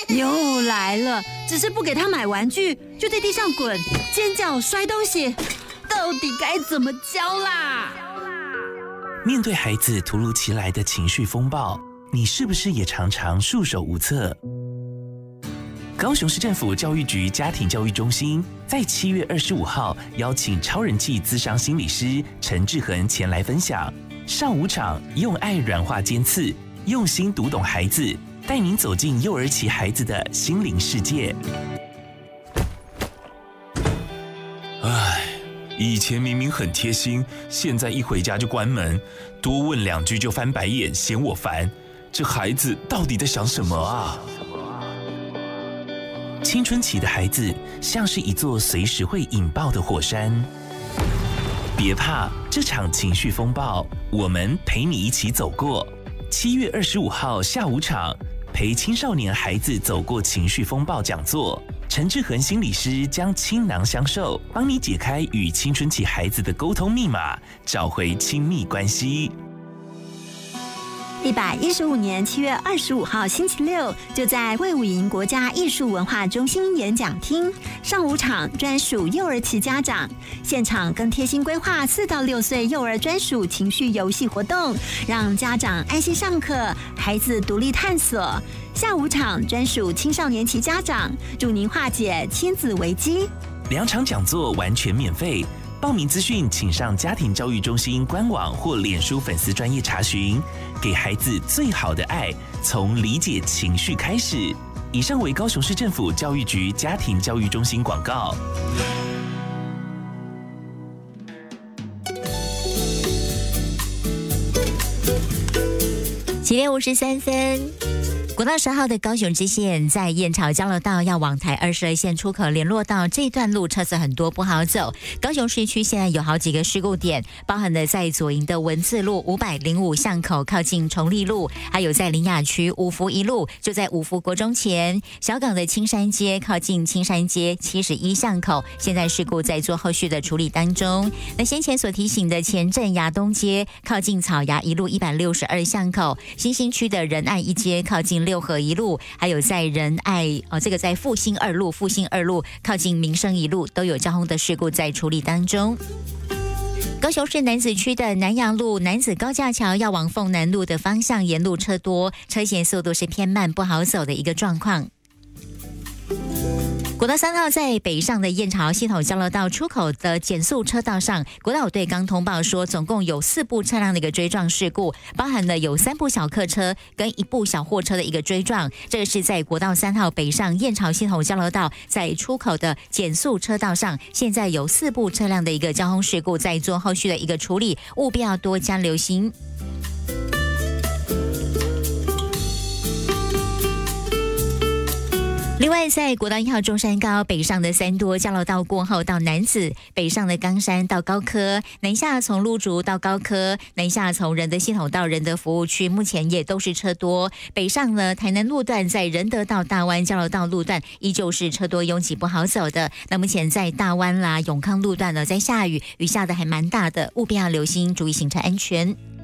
又来了，只是不给他买玩具，就在地上滚、尖叫、摔东西，到底该怎么教啦？ 面对孩子突如其来的情绪风暴，你是不是也常常束手无策？高雄市政府教育局家庭教育中心在7月25号邀请超人气咨商心理师陈志恒前来分享，上午场用爱软化尖刺，用心读懂孩子，带您走进幼儿期孩子的心灵世界。唉，以前明明很贴心，现在一回家就关门，多问2句就翻白眼，嫌我烦。这孩子到底在想什么啊？青春期的孩子像是一座随时会引爆的火山，别怕，这场情绪风暴，我们陪你一起走过。7月25号下午场，陪青少年孩子走过情绪风暴讲座，陈志恒心理师将倾囊相授，帮你解开与青春期孩子的沟通密码，找回亲密关系。 115年7月25号星期六，就在卫武营国家艺术文化中心演讲厅上午场，专属幼儿期家长，现场更贴心规划4到6岁幼儿专属情绪游戏活动，让家长安心上课，孩子独立探索。下午场专属青少年期家长，助您化解亲子危机。 2场讲座完全免费。报名资讯请上家庭教育中心官网或脸书粉丝专页查询。给孩子最好的爱，从理解情绪开始。以上为高雄市政府教育局家庭教育中心广告。 7点53分。国道10号的高雄支线在燕巢交流道要往台22线出口联络道这段路车子很多，不好走。高雄市区现在有好几个事故点，包含了在左营的文字路505巷口靠近崇利路，还有在苓雅区五福一路就在五福国中前，小港的青山街靠近青山街71巷口，现在事故在做后续的处理当中。那先前所提醒的前镇亚东街靠近草衙一路162巷口，新兴区的仁爱一街靠近六合一路，还有在仁爱这个在复兴二路靠近民生一路都有交通的事故在处理当中。高雄市楠梓区的南阳路楠梓高架桥要往凤南路的方向，沿路车多，车行速度是偏慢，不好走的一个状况。国道3号在北上的燕巢系统交流道出口的减速车道上，国道5队刚通报说，总共有4部车辆的一个追撞事故，包含了有3部小客车跟1部小货车的一个追撞。这个是在国道3号北上燕巢系统交流道在出口的减速车道上，现在有4部车辆的一个交通事故在做后续的一个处理，务必要多加留心。另外，在国道1号中山高北上的3多交流道过后到楠梓，北上的冈山到高科，南下从鹿竹到高科，南下从仁德系统到仁德服务区，目前也都是车多。北上呢，台南路段在仁德到大湾交流道路段依旧是车多拥挤不好走的。那目前在大湾啦永康路段呢，在下雨，雨下的还蛮大的，务必要留心，注意行车安全。